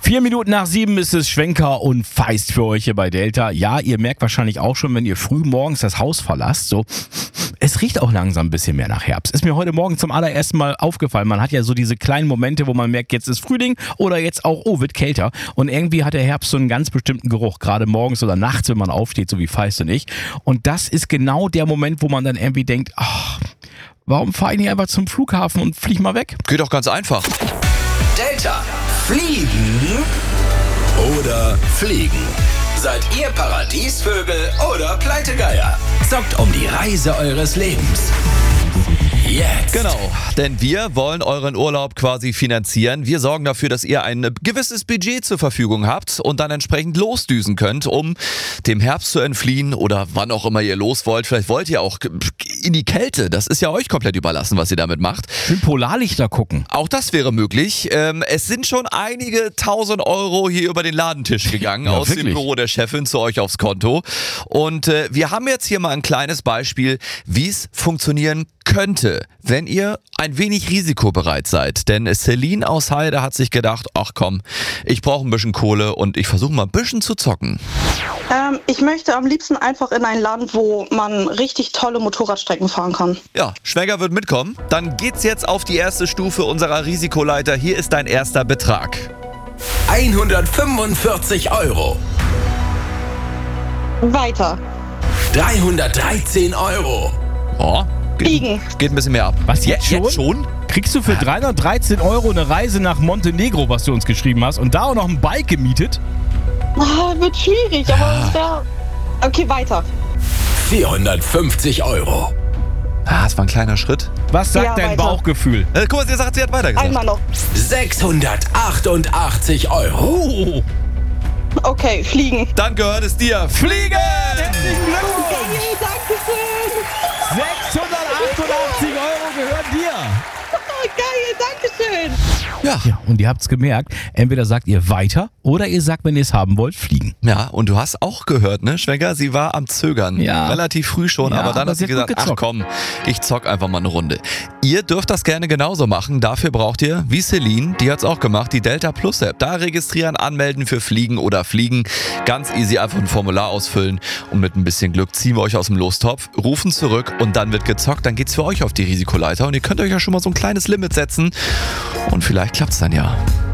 7:04 ist es, Schwenker und Feist für euch hier bei Delta. Ja, ihr merkt wahrscheinlich auch schon, wenn ihr früh morgens das Haus verlasst, so, es riecht auch langsam ein bisschen mehr nach Herbst. Ist mir heute Morgen zum allerersten Mal aufgefallen. Man hat ja so diese kleinen Momente, wo man merkt, jetzt ist Frühling oder jetzt auch, oh, wird kälter. Und irgendwie hat der Herbst so einen ganz bestimmten Geruch, gerade morgens oder nachts, wenn man aufsteht, so wie Feist und ich. Und das ist genau der Moment, wo man dann irgendwie denkt, ach, warum fahre ich nicht einfach zum Flughafen und flieg mal weg? Geht doch ganz einfach. Delta. Fliegen oder fliegen? Seid ihr Paradiesvögel oder Pleitegeier? Zockt um die Reise eures Lebens. Jetzt. Genau, denn wir wollen euren Urlaub quasi finanzieren. Wir sorgen dafür, dass ihr ein gewisses Budget zur Verfügung habt und dann entsprechend losdüsen könnt, um dem Herbst zu entfliehen oder wann auch immer ihr los wollt. Vielleicht wollt ihr auch in die Kälte. Das ist ja euch komplett überlassen, was ihr damit macht. Schön Polarlichter gucken. Auch das wäre möglich. Es sind schon einige 1.000 Euro hier über den Ladentisch gegangen, Ja, aus wirklich? dem Büro der Chefin zu euch aufs Konto. Und wir haben jetzt hier mal ein kleines Beispiel, wie es funktionieren könnte, wenn ihr ein wenig risikobereit seid. Denn Celine aus Heide hat sich gedacht, ach komm, ich brauche ein bisschen Kohle und ich versuche mal ein bisschen zu zocken. Ich möchte am liebsten einfach in ein Land, wo man richtig tolle Motorradstrecken fahren kann. Ja, Schwäger wird mitkommen. Dann geht's jetzt auf die erste Stufe unserer Risikoleiter. Hier ist dein erster Betrag. 145 Euro. Weiter. 313 Euro. Oh, Fliegen. geht ein bisschen mehr ab. Was, jetzt schon? Jetzt schon? Kriegst du für 313 Euro eine Reise nach Montenegro, was du uns geschrieben hast, und da auch noch ein Bike gemietet? Wird schwierig, aber es wäre... Okay, weiter. 450 Euro. Ah, das war ein kleiner Schritt. Was sagt Ja, dein weiter. Bauchgefühl? Guck mal, sie sagt, sie hat weitergesagt. Einmal noch. 688 Euro. Oh, Okay, fliegen. Dann gehört es dir. Fliegen! herzlichen Glückwunsch! Hey, Dankeschön. 688 Euro gehören dir! Oh, geil, Dankeschön. Ja. Ja, und ihr habt's gemerkt, entweder sagt ihr weiter oder ihr sagt, wenn ihr es haben wollt, fliegen. Ja, und du hast auch gehört, ne, Schwenker? Sie war am Zögern. Ja. Relativ früh schon, Ja, aber dann aber hat sie sie hat gut gesagt, ach gezockt. komm, ich zock einfach mal eine Runde. Ihr dürft das gerne genauso machen. Dafür braucht ihr, wie Celine, die hat's auch gemacht, die Delta Plus App. Da registrieren, anmelden für Fliegen oder Fliegen. Ganz easy, einfach ein Formular ausfüllen und mit ein bisschen Glück ziehen wir euch aus dem Lostopf, rufen zurück und dann wird gezockt. Dann geht's für euch auf die Risikoleiter und ihr könnt euch ja schon mal so ein kleines Limit setzen und vielleicht klappt's dann ja.